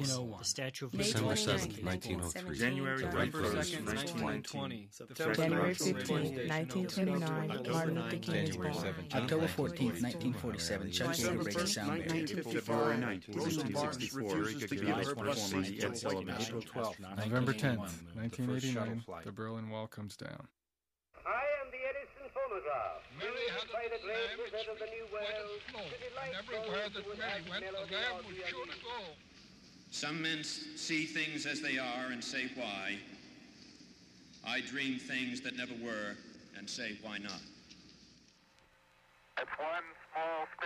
The Statue of May December 29th, 7th, 1903. January November 2nd, 1920. January 15th, 1929, Martin Luther King is born. October 14th, 1947, Chuck Yeager breaks the sound barrier. February 9th, 1964, November 10th, 1989, the Berlin Wall comes down. I am the Edison phonograph. Mary had By the a great lamb wizard of the New World, flow, to delight and everywhere that those who Mary would went, have the melody lamb or would the sure to idea. go. Some men see things as they are and say why. I dream things that never were and say why not. It's one small